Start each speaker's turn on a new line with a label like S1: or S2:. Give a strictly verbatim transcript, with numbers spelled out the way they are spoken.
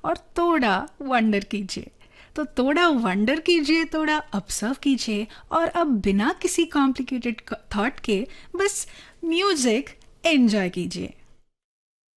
S1: और थोड़ा वंडर कीजिए। तो थोड़ा वंडर कीजिए, थोड़ा ऑब्जर्व कीजिए, और अब बिना किसी कॉम्प्लिकेटेड थॉट के बस म्यूजिक एंजॉय कीजिए।